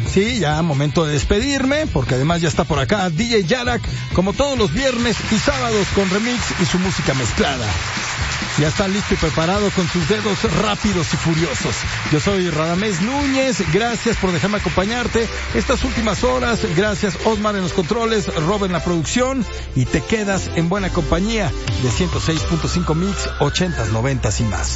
Sí, ya momento de despedirme, porque además ya está por acá DJ Yarak, como todos los viernes y sábados con remix y su música mezclada. Ya está listo y preparado con sus dedos rápidos y furiosos. Yo soy Radamés Núñez, gracias por dejarme acompañarte estas últimas horas. Gracias Osmar en los controles, Rob en la producción, y te quedas en buena compañía de 106.5 Mix, 80s, 90s y más.